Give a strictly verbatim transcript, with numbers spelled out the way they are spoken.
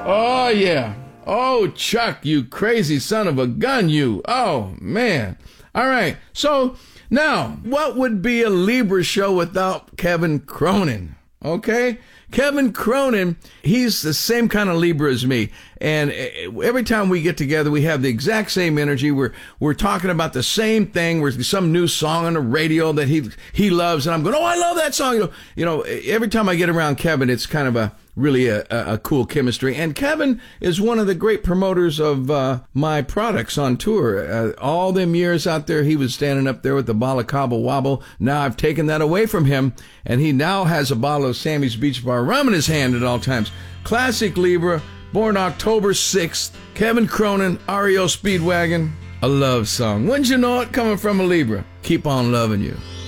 Oh, yeah. Oh, Chuck, you crazy son of a gun, you. Oh, man. All right. So now, what would be a Libra show without Kevin Cronin? Okay? Kevin Cronin, he's the same kind of Libra as me. And every time we get together, we have the exact same energy. We're we're talking about the same thing. There's some new song on the radio that he he loves. And I'm going, oh, I love that song. You know, you know, every time I get around Kevin, it's kind of a really a, a cool chemistry. And Kevin is one of the great promoters of uh, my products on tour. Uh, all them years out there, he was standing up there with the bottle of Cabo Wabo. Now I've taken that away from him, and he now has a bottle of Sammy's Beach Bar rum in his hand at all times. Classic Libra, born October sixth. Kevin Cronin, R E O Speedwagon, a love song. Wouldn't you know it, coming from a Libra? Keep on loving you.